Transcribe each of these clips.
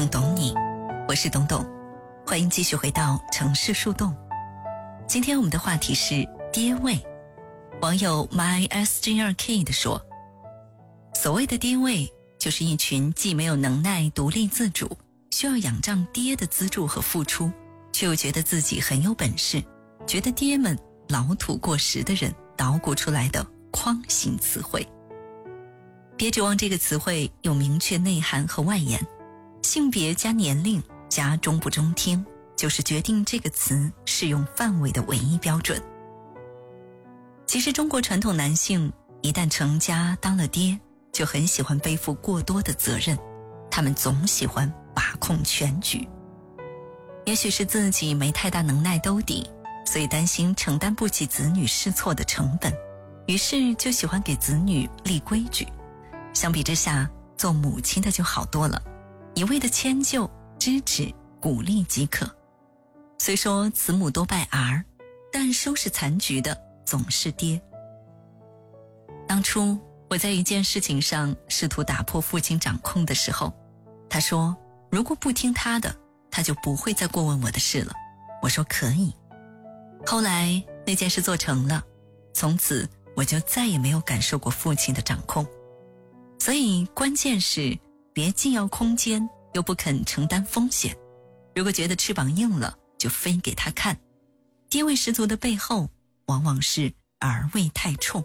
更懂你，我是董董，欢迎继续回到城市树洞。今天我们的话题是爹味。网友 MySG2K 的说，所谓的爹味就是一群既没有能耐独立自主，需要仰仗爹的资助和付出，却又觉得自己很有本事，觉得爹们老土过时的人捣鼓出来的框形词汇。别指望这个词汇有明确内涵和外延，性别加年龄加中不中听，就是决定这个词适用范围的唯一标准。其实中国传统男性一旦成家当了爹，就很喜欢背负过多的责任，他们总喜欢把控全局。也许是自己没太大能耐兜底，所以担心承担不起子女试错的成本，于是就喜欢给子女立规矩。相比之下，做母亲的就好多了，一味的迁就、支持、鼓励即可。虽说慈母多败儿，但收拾残局的总是爹。当初我在一件事情上试图打破父亲掌控的时候，他说如果不听他的，他就不会再过问我的事了。我说可以。后来那件事做成了，从此我就再也没有感受过父亲的掌控。所以关键是别既要空间又不肯承担风险，如果觉得翅膀硬了，就飞给他看。爹味十足的背后往往是儿味太冲。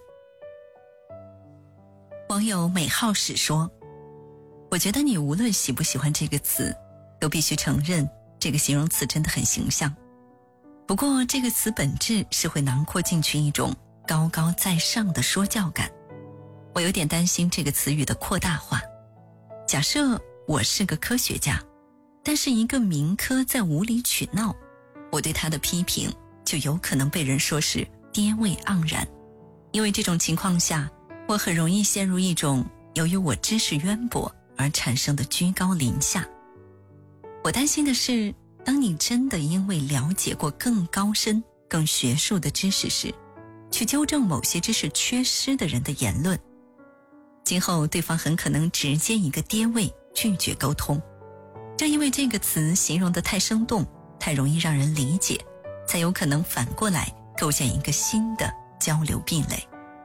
网友美好史说，我觉得你无论喜不喜欢这个词，都必须承认这个形容词真的很形象。不过这个词本质是会囊括进去一种高高在上的说教感，我有点担心这个词语的扩大化。假设我是个科学家，但是一个民科在无理取闹，我对他的批评就有可能被人说是爹味盎然。因为这种情况下，我很容易陷入一种由于我知识渊博而产生的居高临下。我担心的是，当你真的因为了解过更高深、更学术的知识时，去纠正某些知识缺失的人的言论，今后对方很可能直接一个爹味拒绝沟通。正因为这个词形容得太生动，太容易让人理解，才有可能反过来构建一个新的交流壁垒。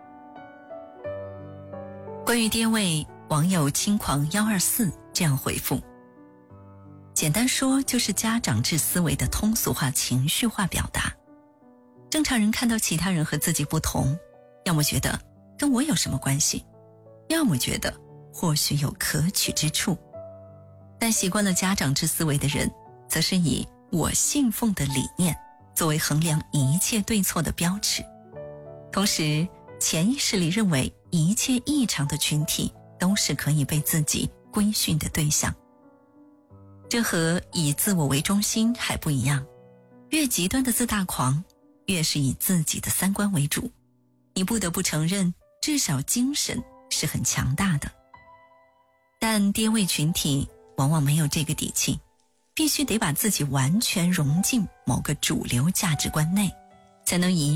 关于爹味，网友轻狂124这样回复，简单说就是家长制思维的通俗化情绪化表达。正常人看到其他人和自己不同，要么觉得跟我有什么关系，要么觉得或许有可取之处。但习惯了家长制思维的人，则是以我信奉的理念作为衡量一切对错的标尺，同时潜意识里认为一切异常的群体都是可以被自己规训的对象。这和以自我为中心还不一样，越极端的自大狂，越是以自己的三观为主。你不得不承认，至少精神是很强大的。但爹味群体往往没有这个底气，必须得把自己完全融进某个主流价值观内，才能以